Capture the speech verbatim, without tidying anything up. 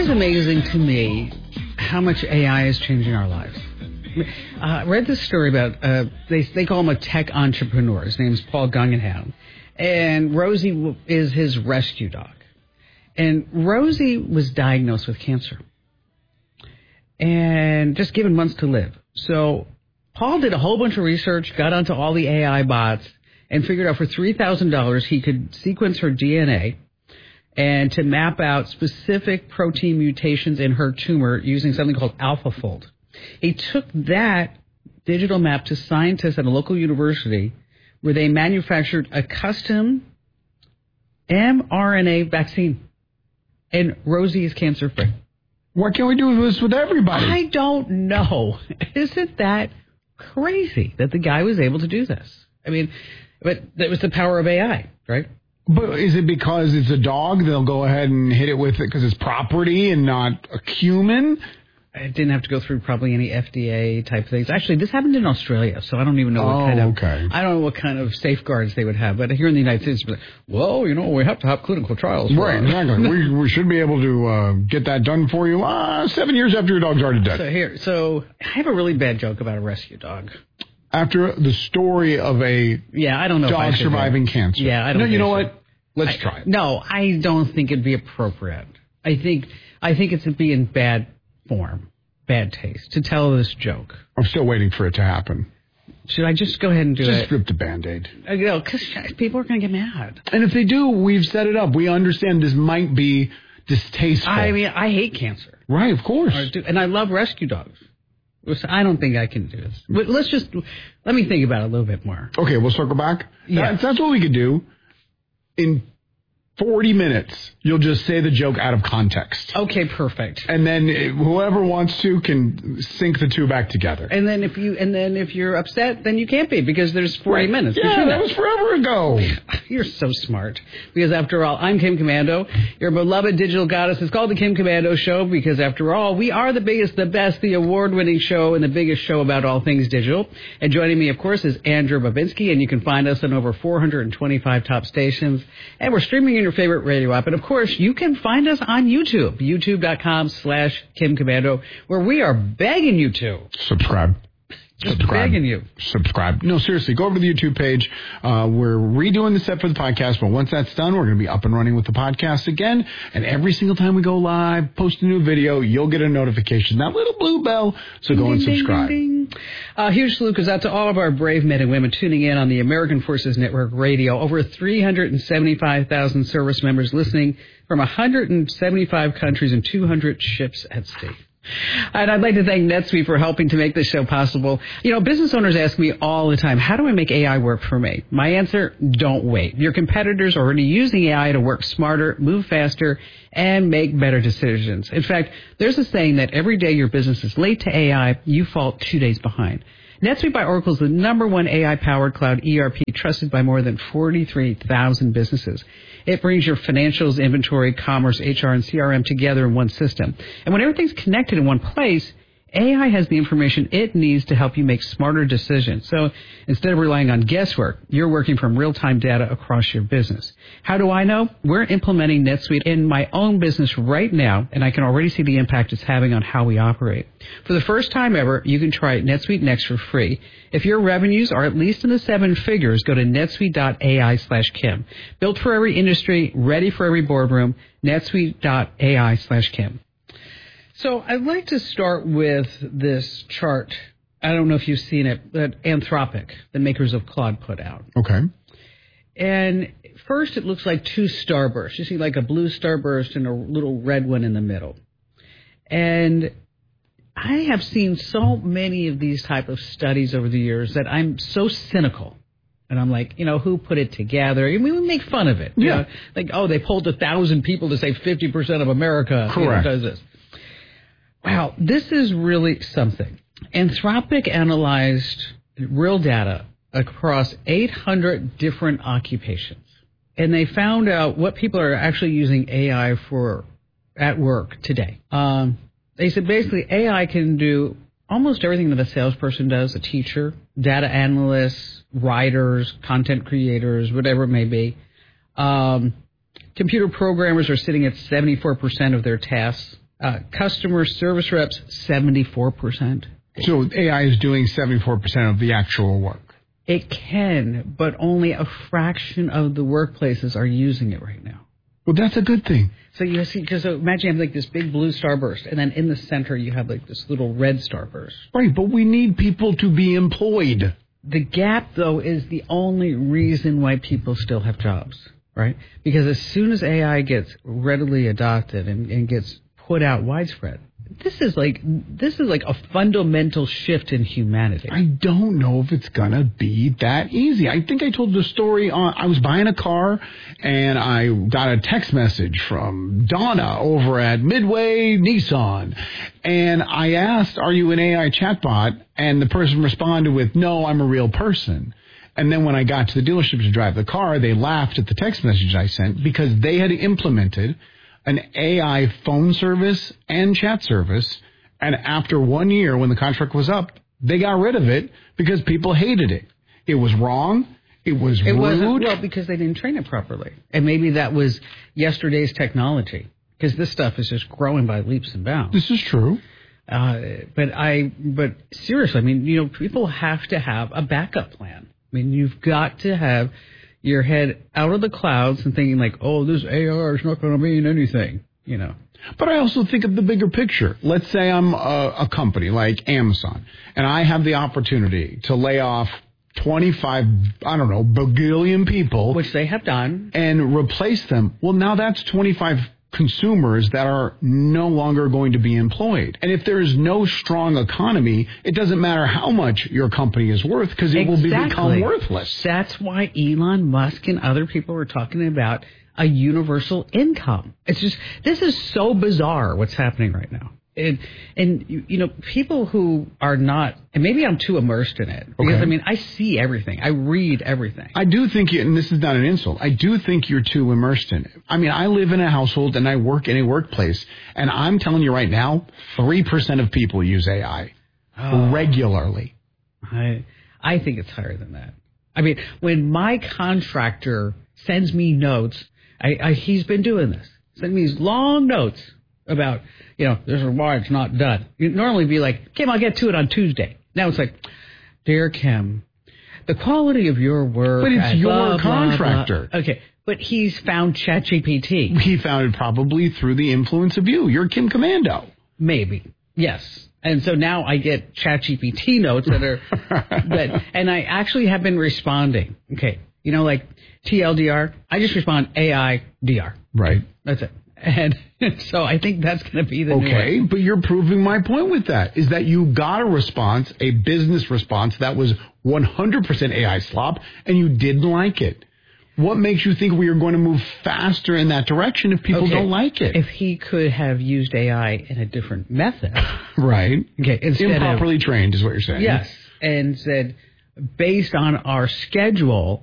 always amazing to me how much A I is changing our lives. Uh, I read this story about, uh, they they call him a tech entrepreneur. His name's Paul Guggenheim. And Rosie is his rescue dog. And Rosie was diagnosed with cancer. And just given months to live. So Paul did a whole bunch of research, got onto all the A I bots, and figured out for three thousand dollars he could sequence her D N A and to map out specific protein mutations in her tumor using something called AlphaFold. He took that digital map to scientists at a local university where they manufactured a custom mRNA vaccine. And Rosie is cancer-free. Why can't we do this with everybody? I don't know. Isn't that crazy that the guy was able to do this? I mean, but that was the power of A I, right? But is it because it's a dog, they'll go ahead and hit it with it because it's property and not a human? It didn't have to go through probably any F D A type things. Actually, this happened in Australia, so I don't even know what oh, kind of okay. I don't know what kind of safeguards they would have. But here in the United States, like, well, you know, we have to have clinical trials. For right, exactly. we we should be able to uh, get that done for you uh, seven years after your dog's already dead. So here, so I have a really bad joke about a rescue dog. After the story of a yeah, I don't know dog if I surviving do. cancer. Yeah, I don't. No, you know so. what? Let's I, try it. No, I don't think it'd be appropriate. I think I think it's be in bad form, bad taste to tell this joke. I'm still waiting for it to happen. Should I just go ahead and do just it? Just strip the Band-Aid. Uh, you know, because people are going to get mad. And if they do, we've set it up. We understand this might be distasteful. I mean, I hate cancer. Right, of course. I do, and I love rescue dogs. I don't think I can do this. But let's just, let me think about it a little bit more. Okay, we'll circle back. Yeah. That's, that's what we could do. In forty minutes, you'll just say the joke out of context. Okay, perfect. And then whoever wants to can sync the two back together. And then if you and then if you're upset, then you can't be because there's forty right. minutes. Yeah, that was forever ago. You're so smart. Because after all, I'm Kim Komando, your beloved digital goddess. It's called the Kim Komando Show because after all, we are the biggest, the best, the award-winning show and the biggest show about all things digital. And joining me, of course, is Andrew Babinski, and you can find us on over four hundred twenty-five top stations. And we're streaming in your favorite radio app. And of course, you can find us on YouTube, youtube.com slash Kim Komando, where we are begging you to subscribe. Just subscribe. begging you. Subscribe. No, seriously, go over to the YouTube page. Uh, we're redoing the set for the podcast, but once that's done, we're going to be up and running with the podcast again. And every single time we go live, post a new video, you'll get a notification. That little blue bell, so go ding, and subscribe. Ding, ding. Uh, huge salute goes out to all of our brave men and women tuning in on the American Forces Network Radio. Over three hundred seventy-five thousand service members listening from one hundred seventy-five countries and two hundred ships at sea. And I'd like to thank NetSuite for helping to make this show possible. You know, business owners ask me all the time, how do I make A I work for me? My answer, don't wait. Your competitors are already using A I to work smarter, move faster, and make better decisions. In fact, there's a saying that every day your business is late to A I, you fall two days behind. NetSuite by Oracle is the number one A I-powered cloud E R P trusted by more than forty-three thousand businesses. It brings your financials, inventory, commerce, H R, and C R M together in one system. And when everything's connected in one place, A I has the information it needs to help you make smarter decisions. So instead of relying on guesswork, you're working from real-time data across your business. How do I know? We're implementing NetSuite in my own business right now, and I can already see the impact it's having on how we operate. For the first time ever, you can try NetSuite Next for free. If your revenues are at least in the seven figures, go to netsuite.ai slash Kim. Built for every industry, ready for every boardroom, netsuite.ai slash Kim. So I'd like to start with this chart. I don't know if you've seen it, that Anthropic, the makers of Claude, put out. Okay. And first it looks like two starbursts. You see like a blue starburst and a little red one in the middle. And I have seen so many of these type of studies over the years that I'm so cynical. And I'm like, you know, who put it together? I mean, we make fun of it. Yeah. You know, like, oh, they polled a thousand people to say fifty percent of America you know, does this. Wow, this is really something. Anthropic analyzed real data across eight hundred different occupations. And they found out what people are actually using A I for at work today. Um, they said basically A I can do almost everything that a salesperson does, a teacher, data analysts, writers, content creators, whatever it may be. Um, computer programmers are sitting at seventy-four percent of their tasks. Uh, customer service reps, seventy-four percent. So A I is doing seventy-four percent of the actual work. It can, but only a fraction of the workplaces are using it right now. Well, that's a good thing. So you see, because imagine you have like this big blue starburst, and then in the center you have like this little red starburst. Right, but we need people to be employed. The gap, though, is the only reason why people still have jobs, right? Because as soon as A I gets readily adopted and, and gets put out widespread, this is like this is like a fundamental shift in humanity. I don't know if it's gonna be that easy. I think I told the story on, I was buying a car and I got a text message from Donna over at Midway Nissan. And I asked, are you an A I chatbot? And the person responded with, no, I'm a real person. And then when I got to the dealership to drive the car, they laughed at the text message I sent because they had implemented an A I phone service and chat service, and after one year when the contract was up, they got rid of it because people hated it. It was wrong. It was it rude. Wasn't, well, because they didn't train it properly. And maybe that was yesterday's technology, because this stuff is just growing by leaps and bounds. This is true. Uh, but I, but seriously, I mean, you know, people have to have a backup plan. I mean, you've got to have your head out of the clouds and thinking like, oh, this A R is not going to mean anything, you know. But I also think of the bigger picture. Let's say I'm a, a company like Amazon, and I have the opportunity to lay off twenty-five, I don't know, bagillion people. Which they have done. And replace them. Well, now that's twenty-five consumers that are no longer going to be employed. And if there is no strong economy, it doesn't matter how much your company is worth because it exactly. will be become worthless. That's why Elon Musk and other people are talking about a universal income. It's just, this is so bizarre what's happening right now. And, and you, you know, people who are not, and maybe I'm too immersed in it. Because, okay. I mean, I see everything. I read everything. I do think, you, and this is not an insult, I do think you're too immersed in it. I mean, I live in a household and I work in a workplace, and I'm telling you right now, three percent of people use A I oh, regularly. I, I think it's higher than that. I mean, when my contractor sends me notes, I, I, he's been doing this, sending me these long notes about, you know, this is why it's not done. You'd normally be like, Kim, I'll get to it on Tuesday. Now it's like, dear Kim, the quality of your work. But it's your blah, contractor. Blah, blah. Okay, but he's found ChatGPT. He found it probably through the influence of you. You're Kim Commando. Maybe, yes. And so now I get ChatGPT notes that are, that, and I actually have been responding. Okay, you know, like T L D R, I just respond A I D R. Right. That's it. And so I think that's going to be the okay, new way. But you're proving my point with that, is that you got a response, a business response that was one hundred percent A I slop, and you didn't like it. What makes you think we are going to move faster in that direction if people okay. don't like it? If he could have used A I in a different method. Right. Okay. Instead Improperly of, trained is what you're saying. Yes. And said, based on our schedule,